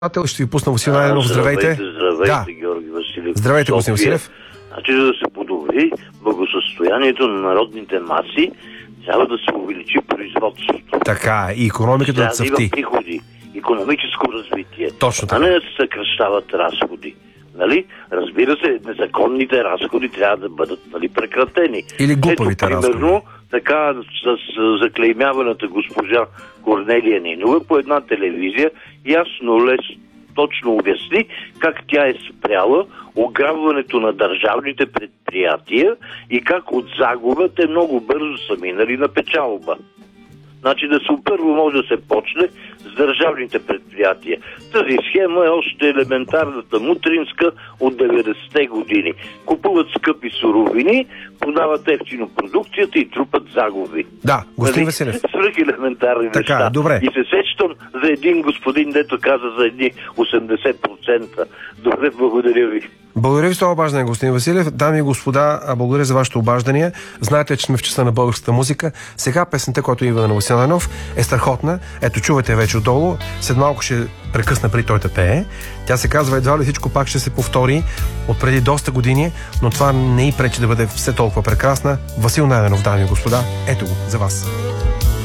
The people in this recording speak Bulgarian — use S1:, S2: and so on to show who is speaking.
S1: Ще ви пусна Васил Найденов. Здравейте.
S2: Здравейте, Георги Василев.
S1: Здравейте, господин Василев.
S2: Значи, за да се подобри благосъстоянието на народните маси, трябва да се увеличи производството.
S1: Така, и икономиката да цъфти.
S2: Трябва да има приходи, икономическо развитие.
S1: Точно така.
S2: А не да се съкращават разходи. Нали? Разбира се, незаконните разходи трябва да бъдат прекратени.
S1: Или глупавите разходи.
S2: Примерно, така с заклеймяваната госпожа Корнелия Нинова по една телевизия ясно, точно обясни как тя е спряла ограбването на държавните предприятия и как от загуба те много бързо са минали на печалба. Значи първо може да се почне с държавните предприятия. Тази схема е още елементарната мутринска от 90-те години. Купуват скъпи суровини, продават ефтино продукцията и трупат загуби.
S1: Да, господин Василев.
S2: Свръх елементарни неща.
S1: Добре.
S2: И се сещам за един господин, дето каза за едни 80%. Добре, благодаря ви.
S1: Благодаря ви за това обаждане, господин Василев. Дами и господа, благодаря за вашето обаждане. Знаете, че сме в часа на българската музика. Сега песента, която идва на Васил Найденов, е страхотна. Ето, чувате вече отдолу. След малко ще прекъсна при той да пее. Тя се казва "Едва ли всичко пак ще се повтори" от преди доста години, но това не и пречи да бъде все толкова прекрасна. Васил Найденов, дами и господа, ето го за вас.